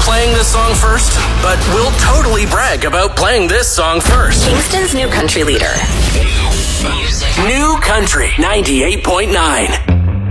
playing this song first, but we'll totally brag about playing this song first. Kingston's new country leader. New Country 98.9.